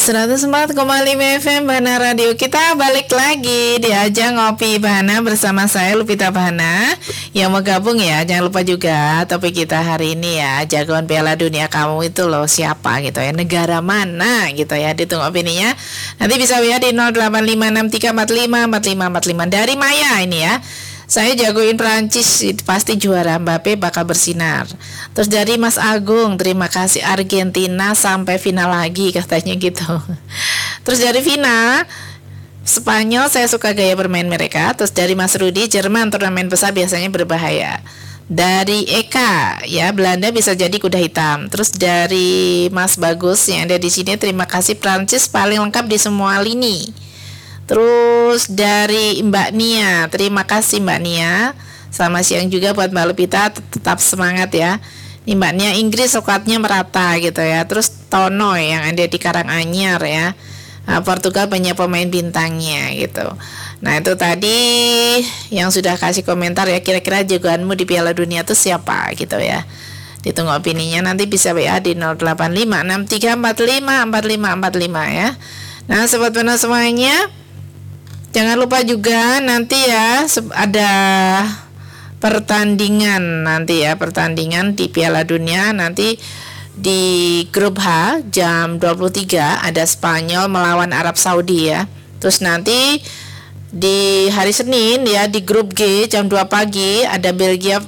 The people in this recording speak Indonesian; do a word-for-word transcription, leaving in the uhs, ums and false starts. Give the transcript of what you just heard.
seratus empat koma lima F M Bahana Radio. Kita balik lagi di ajang Ngopi Bahana bersama saya Lupita Bahana. Yang mau gabung ya, jangan lupa juga topik kita hari ini ya, jagoan Piala Dunia kamu itu loh siapa gitu ya, negara mana gitu ya. Ditunggu opininya. Nanti bisa W A di nol delapan lima enam tiga empat lima empat lima empat lima dari Maya ini ya. Saya jagoin Prancis, pasti juara, Mbappe bakal bersinar. Terus dari Mas Agung, terima kasih Argentina sampai final lagi katanya gitu. Terus dari Vina, Spanyol saya suka gaya bermain mereka. Terus dari Mas Rudi, Jerman turnamen besar biasanya berbahaya. Dari Eka, ya Belanda bisa jadi kuda hitam. Terus dari Mas Bagus yang ada di sini, terima kasih Prancis paling lengkap di semua lini. Terus dari Mbak Nia, terima kasih Mbak Nia. Selamat siang juga buat Mbak Lupita, tetap semangat ya. Ini Mbak Nia, Inggris squadnya merata gitu ya. Terus Tono yang ada di Karanganyar ya. Nah, Portugal banyak pemain bintangnya gitu. Nah itu tadi yang sudah kasih komentar ya, kira-kira jagoanmu di Piala Dunia itu siapa gitu ya. Ditunggu opininya, nanti bisa W A di nol delapan lima enam tiga empat lima empat lima empat lima ya. Nah sobat Bahana semuanya, jangan lupa juga nanti ya ada pertandingan nanti ya, pertandingan di Piala Dunia nanti di grup H jam dua puluh tiga ada Spanyol melawan Arab Saudi ya. Terus nanti di hari Senin ya di grup G jam dua pagi ada Belgia